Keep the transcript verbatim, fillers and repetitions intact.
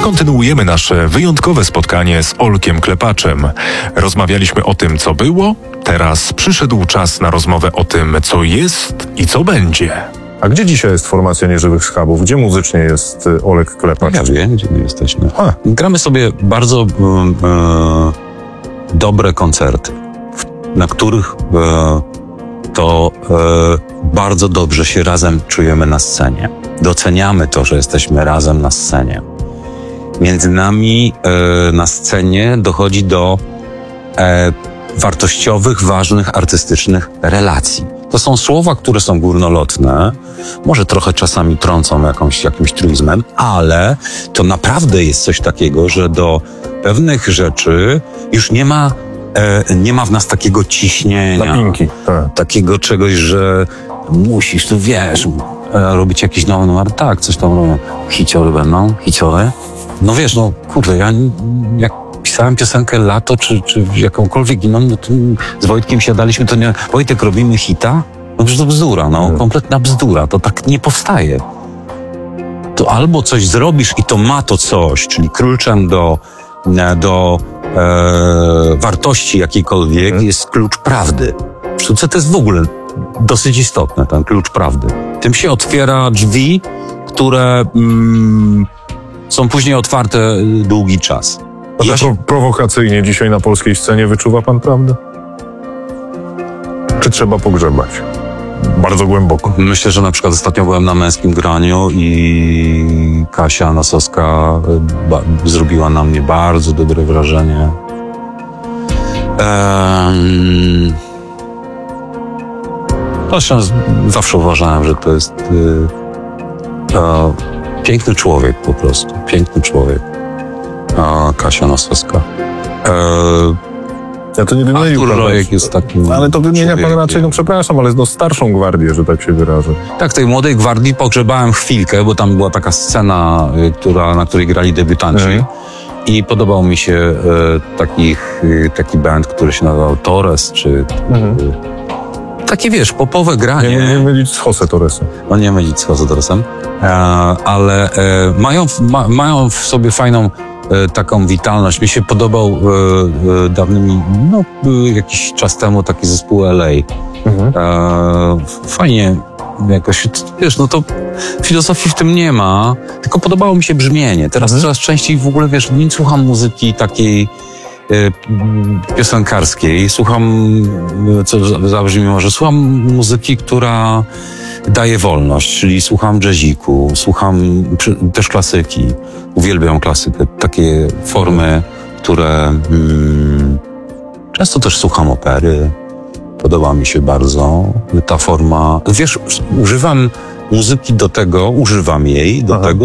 Kontynuujemy nasze wyjątkowe spotkanie z Olkiem Klepaczem. Rozmawialiśmy o tym, co było, teraz przyszedł czas na rozmowę o tym, co jest i co będzie. A gdzie dzisiaj jest formacja Nieżywych Schabów? Gdzie muzycznie jest Olek Klepacz? Ja wiem, gdzie my jesteśmy. A. Gramy sobie bardzo e, dobre koncerty, na których e, to e, bardzo dobrze się razem czujemy na scenie. Doceniamy to, że jesteśmy razem na scenie. Między nami e, na scenie dochodzi do e, wartościowych, ważnych, artystycznych relacji. To są słowa, które są górnolotne, może trochę czasami trącą jakąś, jakimś truizmem, ale to naprawdę jest coś takiego, że do pewnych rzeczy już nie ma, e, nie ma w nas takiego ciśnienia. Napinki, tak. Takiego czegoś, że musisz, tu wiesz, e, robić jakiś nowy numer. Tak, coś tam robią. Hiciory będą, hiciory. No wiesz, no kurde, ja jak pisałem piosenkę Lato, czy, czy jakąkolwiek inną, no to z Wojtkiem siadaliśmy, to nie, Wojtek, robimy hita? No przecież to bzdura, no, hmm. kompletna bzdura, to tak nie powstaje. To albo coś zrobisz i to ma to coś, czyli kluczem do, do e, wartości jakiejkolwiek hmm. jest klucz prawdy. W sztuce to jest w ogóle dosyć istotne, ten klucz prawdy. Tym się otwiera drzwi, które mm, są później otwarte długi czas. A ja się... prowokacyjnie dzisiaj na polskiej scenie wyczuwa pan prawdę? Czy trzeba pogrzebać? Bardzo głęboko. Myślę, że na przykład ostatnio byłem na Męskim Graniu i Kasia Nosowska ba- zrobiła na mnie bardzo dobre wrażenie. Ehm... Zresztą zawsze uważałem, że to jest y, e, piękny człowiek po prostu. Piękny człowiek. A Kasia Nosowska. E, ja to nie wymienił pan. Rojek jest takim. Ale to wymienia pan raczej, no przepraszam, ale no starszą gwardię, że tak się wyrażę. Tak, tej młodej gwardii pogrzebałem chwilkę, bo tam była taka scena, która, na której grali debiutanci. Mhm. I podobał mi się e, takich, e, taki band, który się nazywał Torres, czy mhm. e, takie, wiesz, popowe granie. Nie, nie mylić z Jose Torresem. No nie mylić z Jose Torresem. E, ale e, mają, ma, mają w sobie fajną e, taką witalność. Mi się podobał e, e, dawnymi, no jakiś czas temu taki zespół L A. Mhm. E, fajnie jakoś, wiesz, no to filozofii w tym nie ma, tylko podobało mi się brzmienie. Teraz mhm. coraz częściej w ogóle, wiesz, nie słucham muzyki takiej piosenkarskiej. Słucham, co zabrzmi może, słucham muzyki, która daje wolność, czyli słucham jazziku, słucham też klasyki. Uwielbiam klasykę, takie formy, które mm, często też słucham opery. Podoba mi się bardzo ta forma. Wiesz, używam muzyki do tego, używam jej do Aha. tego,